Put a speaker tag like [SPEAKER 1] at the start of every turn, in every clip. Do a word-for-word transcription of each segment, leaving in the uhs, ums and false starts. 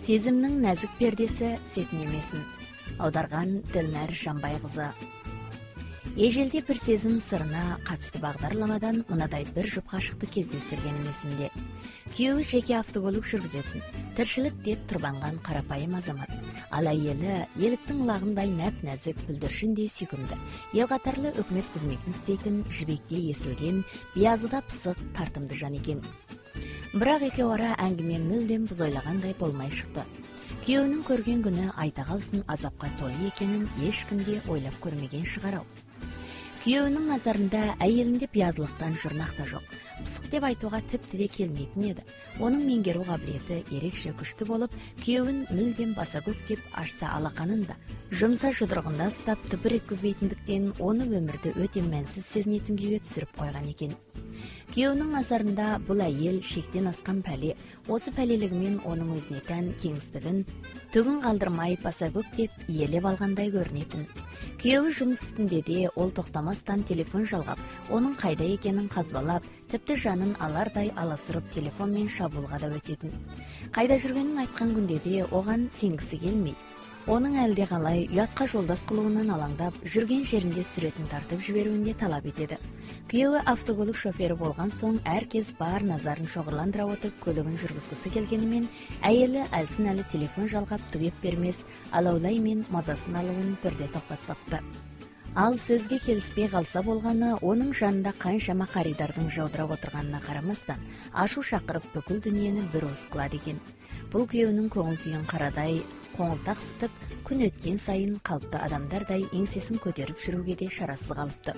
[SPEAKER 1] Сезімнің нәзік пердесі сетінемесін. Аударған Ділнәр Жанбайқызы. Ежелде бір сезім сырына қатысты бағдарламадан мынадай бір жұп ғашықты кездестіргенім есімде. Күйеуі жеке автокөлік жүргізетін, тіршілік деп тұрбанған қарапайым азамат. Ал әйелі еліктің лағындай нәп-нәзік, бүлдіршіндей сүйкімді, ел қатарлы үкімет қызметін істейтін, жібектей есілген, биязыда пысық, тартымды жан екен. Бірақ екеуара әңгіме мүлдем біз ойлағандай болмай шықты. Күйеуінің көрген күні айта қалсын азапқа толы екенін ешкімде ойлап көрмеген шығар ау. Күйеуінің назарында әйелінде пиязылықтан жұрнақ та жоқ. Пысық деп айтуға тіпті де келмейтін еді. Оның меңгеру қабілеті ерекше күшті болып, күйеуін мүлдем баса көк деп ашса алақанын да жұмса жұдырығында ұстап тыпыр еткізбейтіндіктен оны өмірді өте мәнсіз сезінетін күйге түсіріп қойған екен. Күйеуінің назарында бұл әйел шектен асқан пәле, осы пәлелігімен оның өзіне тән кеңістігін түгін қалдырмай баса көк деп иелеп алғандай көрінетін. Күйеуі жұмыс үстінде де ол тоқтамастан телефон жалғап, оның қайда екенін қазбалап, тіпті жанын алардай аласырып телефонмен шабуылға да өтетін. Қайда жүргенін айтқан күнде де оған сенгісі келмей, оның әлде қалай ұятқа жолдас қылуынан алаңдап, жүрген жерінде суретін тартып жіберуінде талап етеді. Күйеуі автокөлік шофері болған соң әркез бар назарын шоғырландыра отырып көлігін жүргізгісі келгенімен, әйелі әлсін әлі телефон жалғап түгеп бермес, алаулай мен мазасын алуын бірде тоқтатпапты. Ал сөзге келіспей қалса болғаны, оның жанында қаншама қаридардың жаудырап отырғанына қарамастан, ашу шақырып бүкіл дүниені бір уыс қылады екен. Бұл күйеуінің көңіл күйін қарадай, қоңылтақ ыстып, күн өткен сайын қалыпты адамдардай еңсесін көтеріп жүруге де шарасыз қалыпты.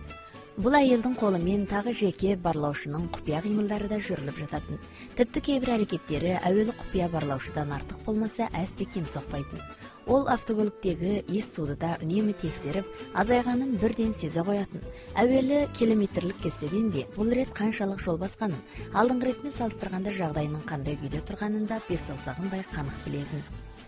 [SPEAKER 1] Бұл әйелдің қолымен тағы жеке барлаушының құпия қимылдары да жүріліп жататын. Тіпті кейбір әрекеттері әуелі құпия барлаушыдан артық болмаса әсте кем соқпайтын. Ол автокөліктегі ес суды да үнемі тексеріп, азайғанын бірден сезе қоятын. Әуелі километрлік кестеден де бұл рет қаншалық жол басқанын, алдыңғы ретмен салыстырғанда жағдайының қандай күйде тұрғанын да бес саусағындай қанық білетін.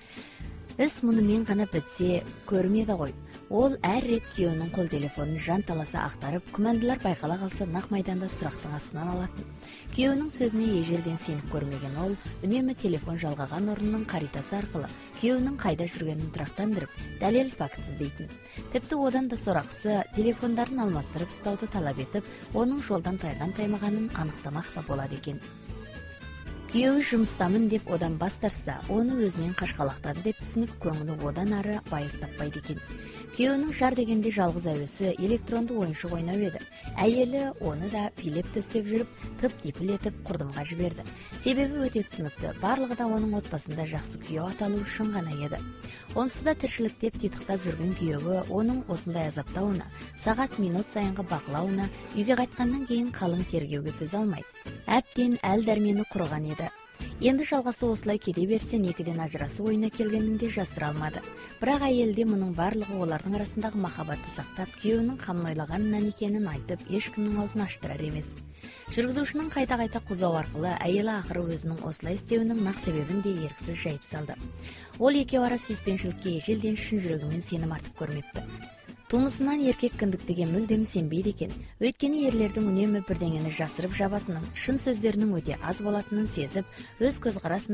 [SPEAKER 1] Іс мұнымен ғана бітсе көрмеді ғой. Ол әр рет күйеуінің қол телефонын жан таласа ақтарып, күмәнділер байқала қалса нақ майданда сұрақтың астынан алатын. Күйеуінің сөзіне ежелден сеніп көрмеген ол, үнемі телефон жалғаған орнының қаритасы арқылы күйеуінің қайда жүргенін тұрақтандырып, дәлел факт іздейтін. Тіпті одан да сорақысы телефондарын алмастырып ұстауды талап етіп, оның жолдан тайған таймағанын анықтамақ та болады екен. Күйеуі жұмыстамын деп одан бас тартса, оны өзінен қашқалақтады деп түсініп, көңілі одан ары байыз таппайды екен. Күйеуінің жар дегенде жалғыз әуесі электронды ойыншық ойнау еді. Әйелі оны да билеп төстеп жүріп, тып-типыл етіп құрдымға жіберді. Себебі өте түсінікті, барлығы да оның отбасында жақсы күйеу аталу үшін ғана еді. Онсыз да тіршіліктеп титықтап жүрген күйеуі оның осындай азаптауына, сағат минут сайынғы бақылауына, үйге қайтқаннан кейін қалың тергеуге төзе алмайды. Әбден әл дәрмені құрыған еді. Енді жалғасы осылай кете берсе, екіден ажырасу ойына келгенінде жасыра алмады. Бірақ әйелде мұның барлығы олардың арасындағы махаббатты сақтап, күйеуінің қамын ойлағанынан екенін айтып, ешкімнің аузын аштырар емес. Жүргізушінің қайта-қайта қозғау арқылы әйелі ақыры өзінің осылай істеуінің нақ себебін де еріксіз жайып салды. Ол екеуара сүйіспеншілікке ежелден шын жүрегімен сенім артып көрмепті. Тумысынан еркек кіндіктіге мүлдем сенбейді екен. Өйткені ерлердің үнемі бірдеңені жасырып жабатынын, шын сөздерінің өте аз болатынын сезіп, өз көзқарасын